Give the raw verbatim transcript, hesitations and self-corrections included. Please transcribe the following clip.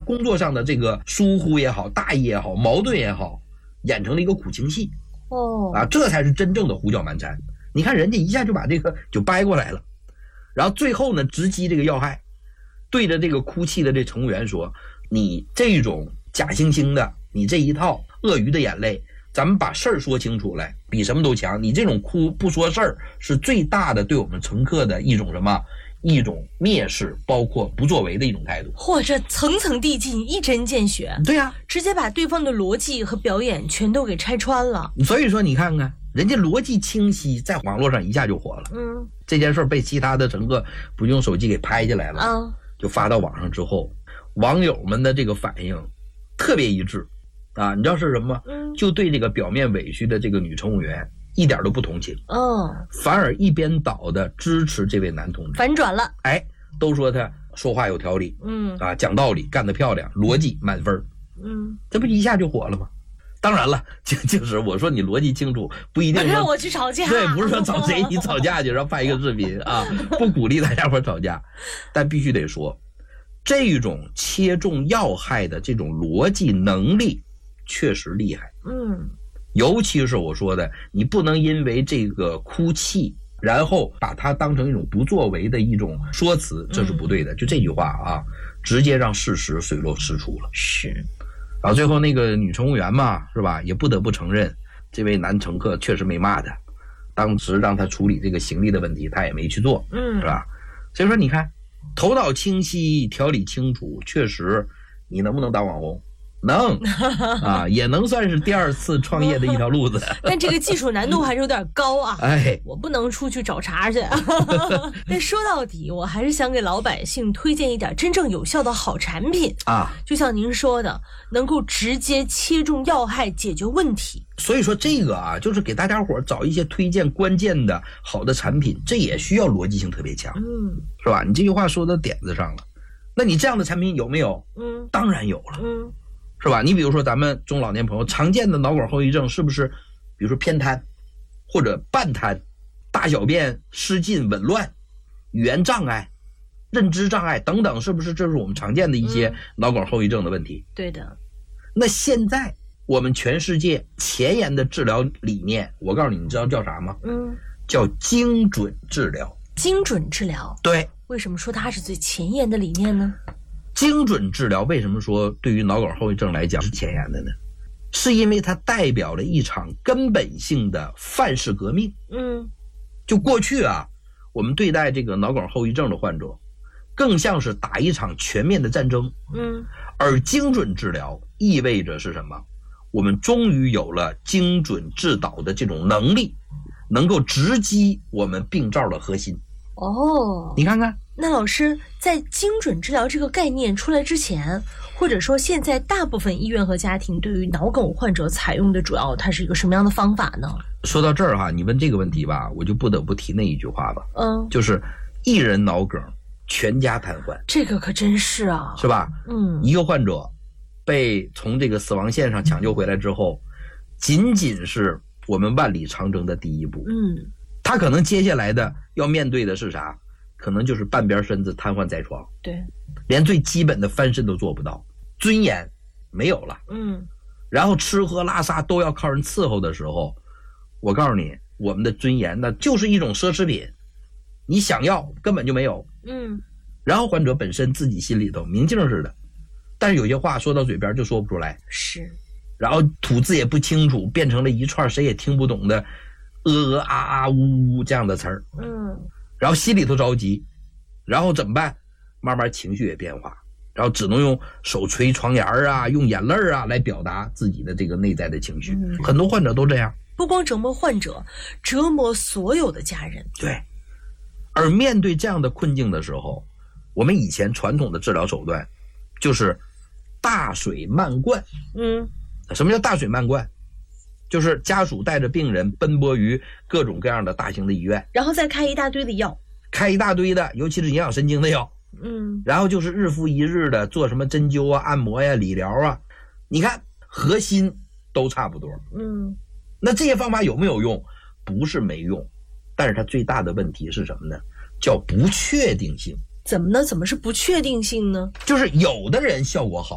工作上的这个疏忽也好，大意也好，矛盾也好，演成了一个苦情戏。 哦， 啊，这才是真正的胡搅蛮缠。你看人家一下就把这个就掰过来了，然后最后呢，直击这个要害，对着这个哭泣的这乘务员说：“你这种假惺惺的，你这一套鳄鱼的眼泪，咱们把事儿说清楚来，比什么都强。你这种哭不说事儿，是最大的对我们乘客的一种什么？一种蔑视，包括不作为的一种态度。” 或者层层递进，一针见血。 对呀、啊， 直接把对方的逻辑和表演全都给拆穿了。 所以说，你看看人家逻辑清晰，在网络上一下就火了。 嗯， 这件事被其他的乘客不用手机给拍下来了， 啊， 就发到网上之后，网友们的这个反应特别一致啊！你知道是什么吗？ 嗯， 就对这个表面委屈的这个女乘务员一点都不同情， 哦， 反而一边倒的支持这位男同志， 反转了。 哎，都说他说话有条理， 嗯啊，讲道理，干得漂亮，逻辑满分， 嗯， 这不一下就火了吗？当然了，就就是我说你逻辑清楚，不一定让我去吵架。 对，不是说找谁你吵架去，然后拍一个视频啊，不鼓励大家伙吵架，但必须得说，这种切中要害的这种逻辑能力确实厉害。 嗯， 尤其是我说的，你不能因为这个哭泣，然后把它当成一种不作为的一种说辞，这是不对的。就这句话啊，直接让事实水落石出了。 是。 然后最后那个女乘务员嘛，是吧？也不得不承认，这位男乘客确实没骂他，当时让他处理这个行李的问题，他也没去做， 嗯， 是吧？所以说，你看，头脑清晰，条理清楚，确实，你能不能当网红？能啊，也能算是第二次创业的一条路子。 但这个技术难度还是有点高啊！ 哎， 我不能出去找茬去。但说到底，我还是想给老百姓推荐一点真正有效的好产品啊。 就像您说的，能够直接切中要害，解决问题。 所以说这个啊，就是给大家伙找一些推荐关键的好的产品，这也需要逻辑性特别强， 嗯， 是吧？你这句话说到点子上了。那你这样的产品有没有？ 嗯， 当然有了。 嗯。 是吧？你比如说咱们中老年朋友常见的脑管后遗症，是不是比如说偏瘫或者半瘫，大小便失禁紊乱，语言障碍，认知障碍等等，是不是这是我们常见的一些脑管后遗症的问题？ 嗯，对的。 那现在我们全世界前沿的治疗理念，我告诉你，你知道叫啥吗？ 嗯， 叫精准治疗。 精准治疗。 对。 为什么说它是最前沿的理念呢？ 精准治疗为什么说对于脑管后遗症来讲是前沿的呢？是因为它代表了一场根本性的范式革命。 嗯， 就过去啊，我们对待这个脑管后遗症的患者，更像是打一场全面的战争。 嗯， 而精准治疗意味着是什么？我们终于有了精准治导的这种能力，能够直击我们病灶的核心。 哦， 你看看。 那老师，在精准治疗这个概念出来之前，或者说现在大部分医院和家庭对于脑梗患者采用的主要它是一个什么样的方法呢？ 说到这儿哈，你问这个问题吧，我就不得不提那一句话吧， 嗯， 就是一人脑梗，全家瘫痪。 这个可真是啊， 是吧？ 嗯， 一个患者被从这个死亡线上抢救回来之后，仅仅是我们万里长征的第一步。 嗯， 他可能接下来的要面对的是啥？可能就是半边身子瘫痪在床， 对， 连最基本的翻身都做不到，尊严没有了， 嗯， 然后吃喝拉撒都要靠人伺候的时候，我告诉你，我们的尊严那就是一种奢侈品，你想要根本就没有， 嗯， 然后患者本身自己心里头明镜似的，但是有些话说到嘴边就说不出来， 是， 然后吐字也不清楚，变成了一串谁也听不懂的呃呃啊啊呜呜这样的词儿， 嗯。 然后心里头着急，然后怎么办？慢慢情绪也变化，然后只能用手捶床沿啊，用眼泪啊来表达自己的这个内在的情绪。嗯、很多患者都这样， 不光折磨患者，折磨所有的家人。 对。而面对这样的困境的时候，我们以前传统的治疗手段就是大水漫灌。 嗯， 什么叫大水漫灌？就是家属带着病人奔波于各种各样的大型的医院， 然后再开一大堆的药， 开一大堆的，尤其是营养神经的药， 嗯， 然后就是日复一日的做什么针灸啊、按摩呀、理疗啊，你看核心都差不多， 嗯， 那这些方法有没有用？不是没用，但是它最大的问题是什么呢？叫不确定性。 怎么呢？怎么是不确定性呢？ 就是有的人效果好。